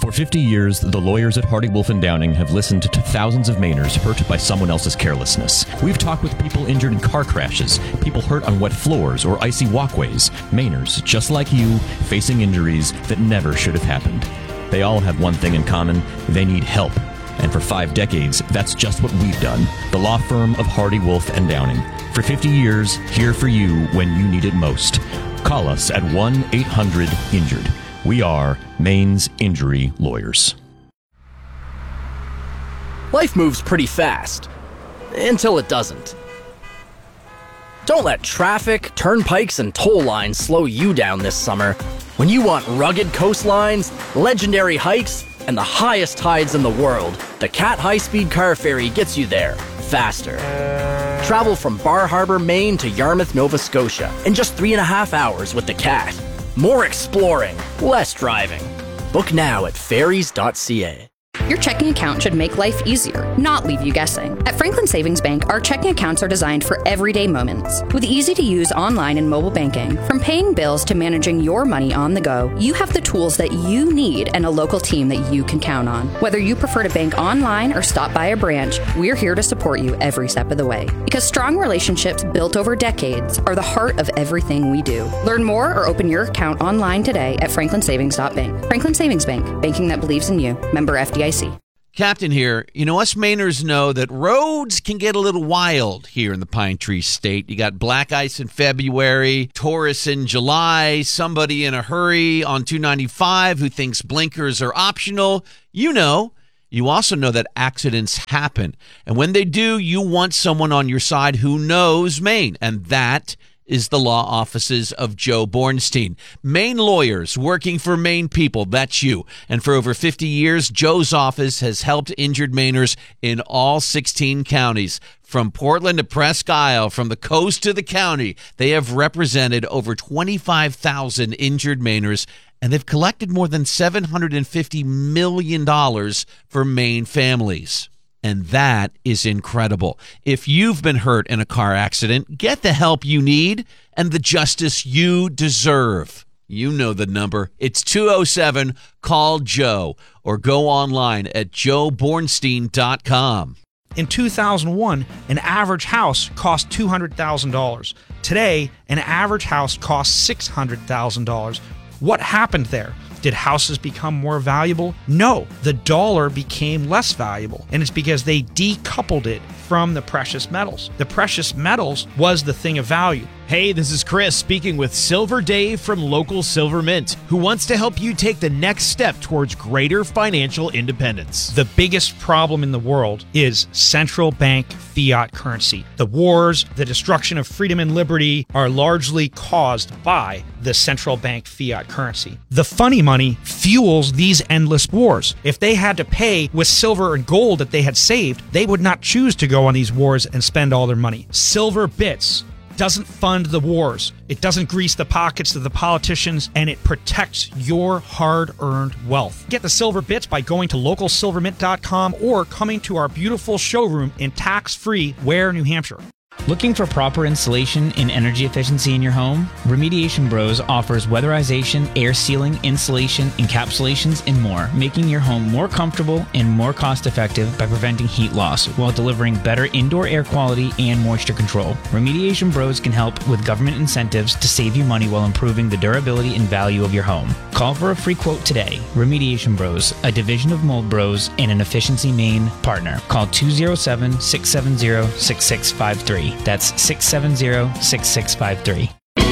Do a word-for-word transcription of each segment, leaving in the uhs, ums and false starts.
For fifty years, the lawyers at Hardy Wolf and Downing have listened to thousands of Mainers hurt by someone else's carelessness. We've talked with people injured in car crashes, people hurt on wet floors or icy walkways, Mainers, just like you, facing injuries that never should have happened. They all have one thing in common: they need help. And for five decades, that's just what we've done. The law firm of Hardy Wolf and Downing. For fifty years, here for you when you need it most. Call us at one eight hundred injured. We are Maine's Injury Lawyers. Life moves pretty fast. Until it doesn't. Don't let traffic, turnpikes, and toll lines slow you down this summer. When you want rugged coastlines, legendary hikes, and the highest tides in the world, the Cat High-Speed Car Ferry gets you there faster. Travel from Bar Harbor, Maine to Yarmouth, Nova Scotia in just three and a half hours with the Cat. More exploring, less driving. Book now at ferries dot c a. Your checking account should make life easier, not leave you guessing. At Franklin Savings Bank, our checking accounts are designed for everyday moments. With easy-to-use online and mobile banking, from paying bills to managing your money on the go, you have the tools that you need and a local team that you can count on. Whether you prefer to bank online or stop by a branch, we're here to support you every step of the way. Because strong relationships built over decades are the heart of everything we do. Learn more or open your account online today at franklin savings dot bank. Franklin Savings Bank, banking that believes in you. Member F D I C. Captain here. You know, us Mainers know that roads can get a little wild here in the Pine Tree State. You got black ice in February, Taurus in July, somebody in a hurry on two ninety-five who thinks blinkers are optional. You know. You also know that accidents happen. And when they do, you want someone on your side who knows Maine. And that is the law offices of Joe Bornstein. Maine lawyers working for Maine people, that's you. And for over fifty years, Joe's office has helped injured Mainers in all sixteen counties. From Portland to Presque Isle, from the coast to the county, they have represented over twenty-five thousand injured Mainers, and they've collected more than seven hundred fifty million dollars for Maine families. And that is incredible. If you've been hurt in a car accident, get the help you need and the justice you deserve. You know the number. It's two oh seven, call Joe, or go online at joe bornstein dot com. In two thousand one, an average house cost two hundred thousand dollars. Today, an average house costs six hundred thousand dollars. What happened there? Did houses become more valuable? No, the dollar became less valuable, and it's because they decoupled it from the precious metals. The precious metals was the thing of value. Hey, this is Chris speaking with Silver Dave from Local Silver Mint, who wants to help you take the next step towards greater financial independence. The biggest problem in the world is central bank fiat currency. The wars, the destruction of freedom and liberty are largely caused by the central bank fiat currency. The funny money fuels these endless wars. If they had to pay with silver and gold that they had saved, they would not choose to go on these wars and spend all their money. Silver bits doesn't fund the wars. It doesn't grease the pockets of the politicians, and it protects your hard-earned wealth. Get the silver bits by going to local silver mint dot com or coming to our beautiful showroom in tax-free Ware, New Hampshire. Looking for proper installation and energy efficiency in your home? Remediation Bros offers weatherization, air sealing, insulation, encapsulations, and more, making your home more comfortable and more cost-effective by preventing heat loss while delivering better indoor air quality and moisture control. Remediation Bros can help with government incentives to save you money while improving the durability and value of your home. Call for a free quote today. Remediation Bros, a division of Mold Bros and an Efficiency Maine partner. Call two oh seven, six seven zero, six six five three. That's six seven zero, six six five three.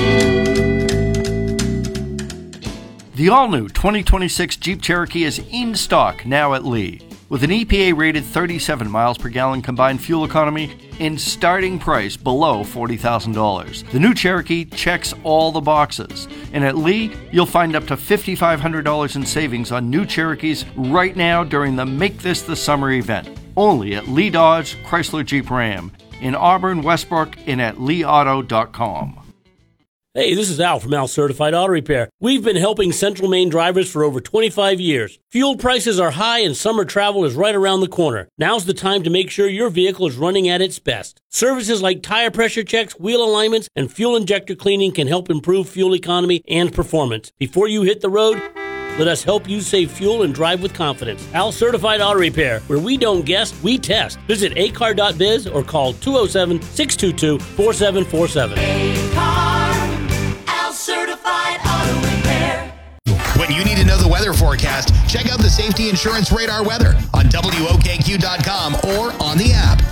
The all-new twenty twenty-six Jeep Cherokee is in stock now at Lee. With an E P A-rated thirty-seven miles per gallon combined fuel economy and starting price below forty thousand dollars. The new Cherokee checks all the boxes. And at Lee, you'll find up to five thousand five hundred dollars in savings on new Cherokees right now during the Make This the Summer event. Only at Lee Dodge Chrysler Jeep Ram in Auburn, Westbrook, and at lee auto dot com. Hey, this is Al from Al Certified Auto Repair. We've been helping Central Maine drivers for over twenty-five years. Fuel prices are high and summer travel is right around the corner. Now's the time to make sure your vehicle is running at its best. Services like tire pressure checks, wheel alignments, and fuel injector cleaning can help improve fuel economy and performance. Before you hit the road, Let us help you save fuel and drive with confidence. Al Certified Auto Repair, where we don't guess, we test. Visit a car dot biz or call two oh seven, six two two, four seven four seven. Al Certified Auto Repair. When you need to know the weather forecast, check out the Safety Insurance Radar weather on W O K Q dot com or on the app.